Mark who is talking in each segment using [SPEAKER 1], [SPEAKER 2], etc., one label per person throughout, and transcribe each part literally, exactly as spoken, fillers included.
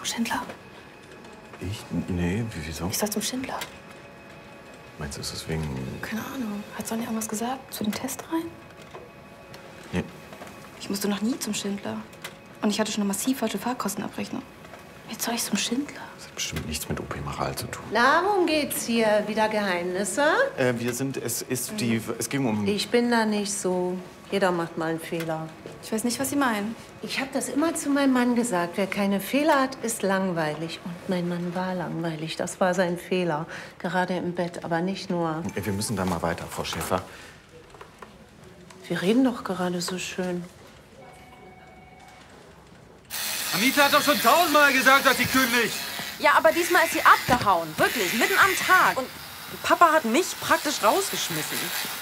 [SPEAKER 1] zum Schindler?
[SPEAKER 2] Ich? Nee, wieso?
[SPEAKER 1] Ich soll zum Schindler.
[SPEAKER 2] Meinst du, ist es wegen...
[SPEAKER 1] Keine Ahnung. Hat Sonja irgendwas gesagt? Zu dem Test rein?
[SPEAKER 2] Nee.
[SPEAKER 1] Ich musste noch nie zum Schindler. Und ich hatte schon eine massiv falsche Fahrkostenabrechnung. Jetzt soll ich zum Schindler?
[SPEAKER 2] Das hat bestimmt nichts mit O P Maral zu tun.
[SPEAKER 3] Na, worum geht's hier? Wieder Geheimnisse?
[SPEAKER 2] Äh, wir sind... Es ist die... Es ging um...
[SPEAKER 3] Ich bin da nicht so. Jeder macht mal einen Fehler.
[SPEAKER 1] Ich weiß nicht, was Sie meinen.
[SPEAKER 3] Ich habe das immer zu meinem Mann gesagt. Wer keine Fehler hat, ist langweilig. Und mein Mann war langweilig. Das war sein Fehler. Gerade im Bett, aber nicht nur.
[SPEAKER 2] Wir müssen da mal weiter, Frau Schäfer.
[SPEAKER 3] Wir reden doch gerade so schön.
[SPEAKER 4] Anita hat doch schon tausendmal gesagt, dass sie kündigt.
[SPEAKER 5] Ja, aber diesmal ist sie abgehauen. Wirklich, mitten am Tag. Und Papa hat mich praktisch rausgeschmissen.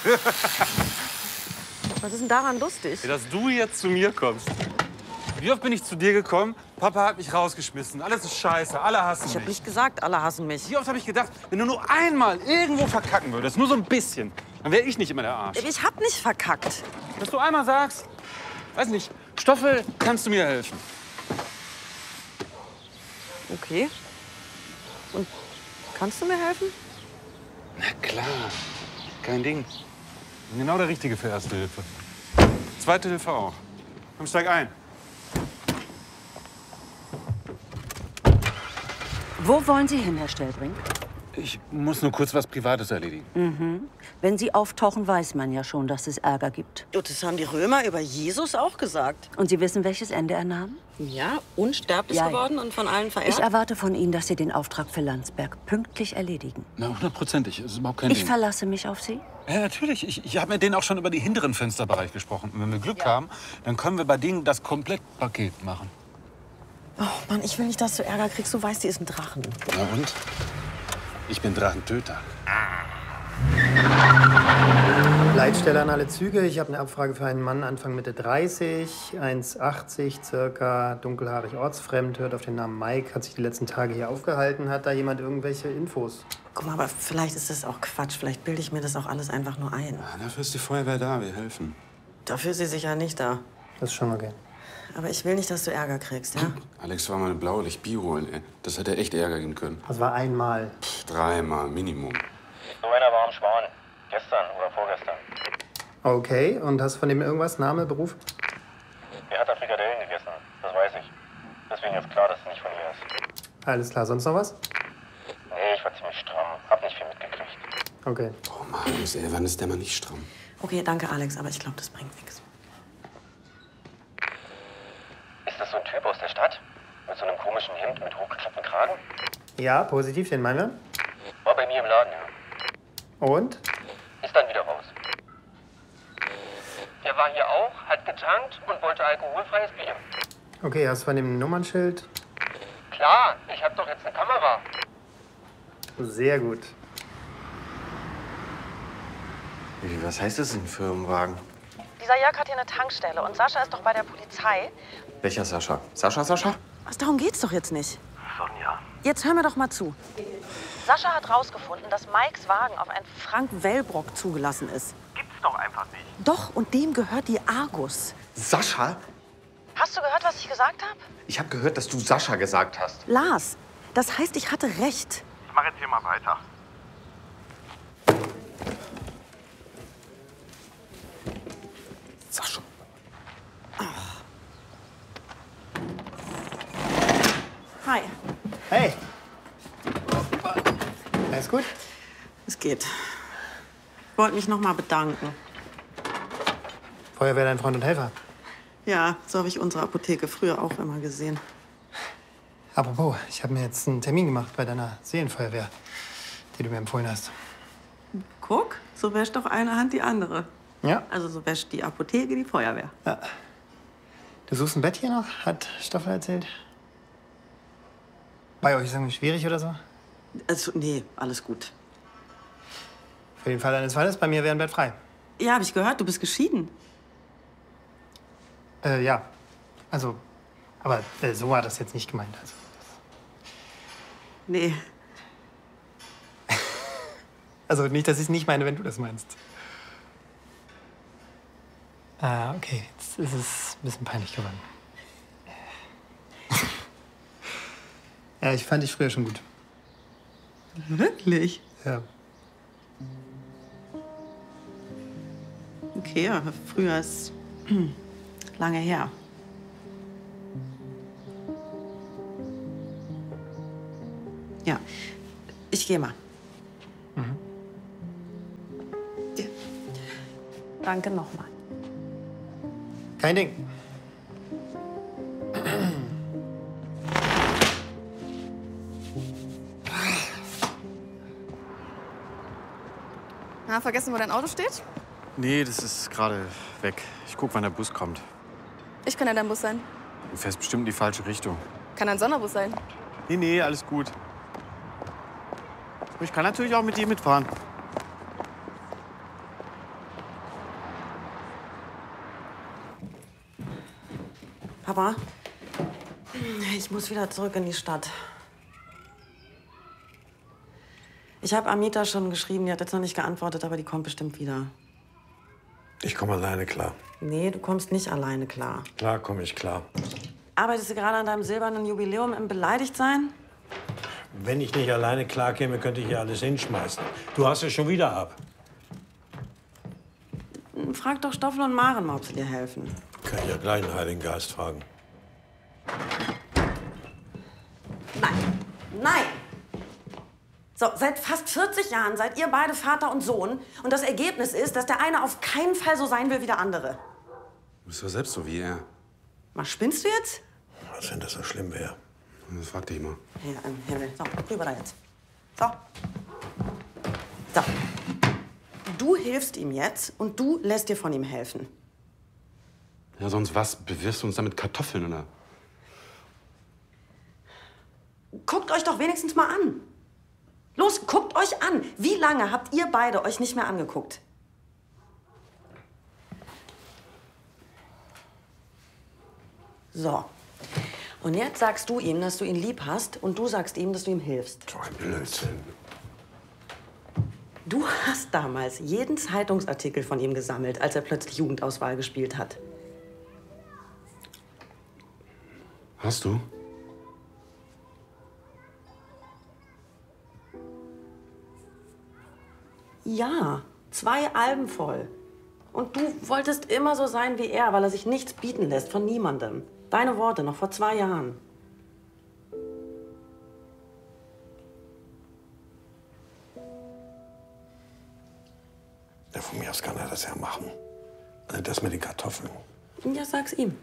[SPEAKER 5] Was ist denn daran lustig?
[SPEAKER 4] Ja, dass du jetzt zu mir kommst. Wie oft bin ich zu dir gekommen? Papa hat mich rausgeschmissen. Alles ist scheiße. Alle hassen
[SPEAKER 5] Ich
[SPEAKER 4] mich.
[SPEAKER 5] hab nicht gesagt, alle hassen mich.
[SPEAKER 4] Wie oft habe ich gedacht, wenn du nur einmal irgendwo verkacken würdest, nur so ein bisschen, dann wäre ich nicht immer der Arsch.
[SPEAKER 5] Ich hab nicht verkackt.
[SPEAKER 4] Dass du einmal sagst, weiß nicht, Stoffel, kannst du mir helfen?
[SPEAKER 5] Okay. Und kannst du mir helfen?
[SPEAKER 4] Na klar, kein Ding. Bin genau der Richtige für Erste Hilfe. Zweite Hilfe auch. Komm, steig ein.
[SPEAKER 6] Wo wollen Sie hin, Herr Stellbrink?
[SPEAKER 4] Ich muss nur kurz was Privates erledigen.
[SPEAKER 6] Mhm. Wenn Sie auftauchen, weiß man ja schon, dass es Ärger gibt.
[SPEAKER 5] Und das haben die Römer über Jesus auch gesagt.
[SPEAKER 6] Und Sie wissen, welches Ende er nahm?
[SPEAKER 5] Ja, unsterblich
[SPEAKER 6] Ja, ja.
[SPEAKER 5] geworden und von allen verehrt.
[SPEAKER 6] Ich erwarte von Ihnen, dass Sie den Auftrag für Landsberg pünktlich erledigen.
[SPEAKER 4] Na, hundertprozentig. Das ist überhaupt kein
[SPEAKER 6] Ich
[SPEAKER 4] Ding.
[SPEAKER 6] verlasse mich auf Sie.
[SPEAKER 4] Ja, natürlich. Ich, ich habe mit denen auch schon über die hinteren Fensterbereich gesprochen. Und wenn wir Glück haben, dann können wir bei denen das Komplettpaket machen.
[SPEAKER 5] Oh Mann, ich will nicht, dass du Ärger kriegst. Du weißt, die ist ein Drachen.
[SPEAKER 4] Na und? Ich bin Drachentöter.
[SPEAKER 7] Leitstelle an alle Züge. Ich habe eine Abfrage für einen Mann Anfang Mitte dreißig, eins achtzig circa, dunkelhaarig, ortsfremd, hört auf den Namen Mike, hat sich die letzten Tage hier aufgehalten. Hat da jemand irgendwelche Infos?
[SPEAKER 5] Guck mal, aber vielleicht ist das auch Quatsch. Vielleicht bilde ich mir das auch alles einfach nur ein.
[SPEAKER 2] Ja, dafür ist die Feuerwehr da, wir helfen.
[SPEAKER 5] Dafür ist sie sicher nicht da.
[SPEAKER 7] Das ist schon okay.
[SPEAKER 5] Aber ich will nicht, dass du Ärger kriegst, ja?
[SPEAKER 2] Alex war mal ein Blaulicht-Bier holen, ey. Das hätte echt Ärger geben können.
[SPEAKER 7] Das war einmal.
[SPEAKER 2] Pff, dreimal, Minimum.
[SPEAKER 8] So einer war am Schwan. Gestern oder vorgestern.
[SPEAKER 7] Okay, und hast du von dem irgendwas? Name, Beruf?
[SPEAKER 8] Er hat da Frikadellen gegessen. Das weiß ich. Deswegen ist klar, dass es nicht von ihr ist.
[SPEAKER 7] Alles klar, sonst noch was?
[SPEAKER 8] Nee, ich war ziemlich stramm. Hab nicht viel mitgekriegt.
[SPEAKER 7] Okay.
[SPEAKER 2] Oh Marius, ey, wann ist der mal nicht stramm?
[SPEAKER 5] Okay, danke, Alex, aber ich glaube, das bringt nichts.
[SPEAKER 8] Ist das so ein Typ aus der Stadt? Mit so einem komischen Hemd mit hochgeklappten Kragen?
[SPEAKER 7] Ja, positiv, den meinen wir.
[SPEAKER 8] War bei mir im Laden, ja.
[SPEAKER 7] Und?
[SPEAKER 8] Ist dann wieder raus. Der war hier auch, hat getankt und wollte alkoholfreies Bier.
[SPEAKER 7] Okay, hast du von dem Nummernschild?
[SPEAKER 8] Klar, ich hab doch jetzt eine Kamera.
[SPEAKER 7] Sehr gut.
[SPEAKER 2] Wie, was heißt das, ein Firmenwagen?
[SPEAKER 5] Dieser Jörg hat hier eine Tankstelle und Sascha ist doch bei der Polizei.
[SPEAKER 2] Welcher Sascha? Sascha, Sascha?
[SPEAKER 5] Was, darum geht's doch jetzt nicht.
[SPEAKER 8] Sonja.
[SPEAKER 5] Jetzt hör mir doch mal zu. Sascha hat rausgefunden, dass Mikes Wagen auf einen Frank Wellbrock zugelassen ist.
[SPEAKER 8] Gibt's doch einfach nicht.
[SPEAKER 5] Doch, und dem gehört die Argus.
[SPEAKER 2] Sascha?
[SPEAKER 5] Hast du gehört, was ich gesagt habe?
[SPEAKER 2] Ich habe gehört, dass du Sascha gesagt hast.
[SPEAKER 5] Lars, das heißt, ich hatte recht.
[SPEAKER 8] Ich mach jetzt hier mal weiter.
[SPEAKER 2] Sascha.
[SPEAKER 5] Hi.
[SPEAKER 7] Hey! Alles gut?
[SPEAKER 5] Es geht. Ich wollte mich noch mal bedanken.
[SPEAKER 7] Feuerwehr, dein Freund und Helfer.
[SPEAKER 5] Ja, so habe ich unsere Apotheke früher auch immer gesehen.
[SPEAKER 7] Apropos, ich habe mir jetzt einen Termin gemacht bei deiner Seelenfeuerwehr, die du mir empfohlen hast.
[SPEAKER 5] Guck, so wäscht doch eine Hand die andere.
[SPEAKER 7] Ja?
[SPEAKER 5] Also so wäscht die Apotheke die Feuerwehr.
[SPEAKER 7] Ja. Du suchst ein Bett hier noch, hat Stoffel erzählt. Bei euch ist irgendwie schwierig oder so?
[SPEAKER 5] Also, nee, alles gut.
[SPEAKER 7] Für den Fall eines Falles, bei mir wäre ein Bett frei.
[SPEAKER 5] Ja, habe ich gehört, du bist geschieden.
[SPEAKER 7] Äh, ja. Also, aber äh, so war das jetzt nicht gemeint. Also.
[SPEAKER 5] Nee.
[SPEAKER 7] Also nicht, dass ich es nicht meine, wenn du das meinst. Ah, okay. Jetzt ist es ein bisschen peinlich geworden. Ja, ich fand dich früher schon gut.
[SPEAKER 5] Wirklich?
[SPEAKER 7] Ja.
[SPEAKER 5] Okay, aber früher ist lange her. Ja, ich gehe mal.
[SPEAKER 7] Mhm.
[SPEAKER 5] Ja. Danke nochmal.
[SPEAKER 7] Kein Ding.
[SPEAKER 1] Na, vergessen, wo dein Auto steht?
[SPEAKER 9] Nee, das ist gerade weg. Ich guck, wann der Bus kommt.
[SPEAKER 1] Ich kann ja dein Bus sein.
[SPEAKER 9] Du fährst bestimmt in die falsche Richtung.
[SPEAKER 1] Kann ein Sonderbus sein.
[SPEAKER 9] Nee, nee, alles gut. Ich kann natürlich auch mit dir mitfahren.
[SPEAKER 5] Papa, ich muss wieder zurück in die Stadt. Ich habe Amita schon geschrieben, die hat jetzt noch nicht geantwortet, aber die kommt bestimmt wieder.
[SPEAKER 10] Ich komme alleine klar.
[SPEAKER 5] Nee, du kommst nicht alleine klar.
[SPEAKER 10] Klar komme ich klar.
[SPEAKER 5] Arbeitest du gerade an deinem silbernen Jubiläum im Beleidigtsein?
[SPEAKER 10] Wenn ich nicht alleine klar käme, könnte ich hier alles hinschmeißen. Du hast es schon wieder ab.
[SPEAKER 5] Frag doch Stoffel und Maren mal, ob sie dir helfen.
[SPEAKER 10] Kann ich ja gleich den Heiligen Geist fragen.
[SPEAKER 5] Nein, nein! So, seit fast vierzig Jahren seid ihr beide Vater und Sohn. Und das Ergebnis ist, dass der eine auf keinen Fall so sein will wie der andere.
[SPEAKER 2] Du bist doch selbst so wie er.
[SPEAKER 5] Was, spinnst du jetzt?
[SPEAKER 10] Was, wenn das so schlimm wäre?
[SPEAKER 2] Das frag dich mal.
[SPEAKER 5] Ja, im Himmel. So, rüber da jetzt. So. So. Du hilfst ihm jetzt und du lässt dir von ihm helfen.
[SPEAKER 2] Ja, sonst was? Bewirfst du uns damit Kartoffeln, oder?
[SPEAKER 5] Guckt euch doch wenigstens mal an. Los, guckt euch an. Wie lange habt ihr beide euch nicht mehr angeguckt? So. Und jetzt sagst du ihm, dass du ihn lieb hast und du sagst ihm, dass du ihm hilfst.
[SPEAKER 10] So ein Blödsinn.
[SPEAKER 5] Du hast damals jeden Zeitungsartikel von ihm gesammelt, als er plötzlich Jugendauswahl gespielt hat.
[SPEAKER 2] Hast du?
[SPEAKER 5] Ja, zwei Alben voll. Und du wolltest immer so sein wie er, weil er sich nichts bieten lässt von niemandem. Deine Worte noch vor zwei Jahren.
[SPEAKER 10] Ja, von mir aus kann er das ja machen. Das mit den Kartoffeln.
[SPEAKER 5] Ja, sag's ihm.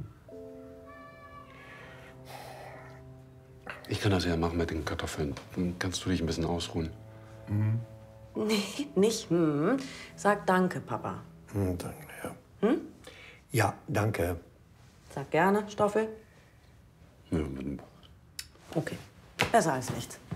[SPEAKER 2] Ich kann das ja machen mit den Kartoffeln. Dann kannst du dich ein bisschen ausruhen.
[SPEAKER 10] Mhm.
[SPEAKER 5] Nee, nicht hm. Sag danke, Papa.
[SPEAKER 10] Hm, danke, ja.
[SPEAKER 5] Hm?
[SPEAKER 10] Ja, danke.
[SPEAKER 5] Sag gerne, Stoffel.
[SPEAKER 2] Ja,
[SPEAKER 5] Okay, besser als nichts.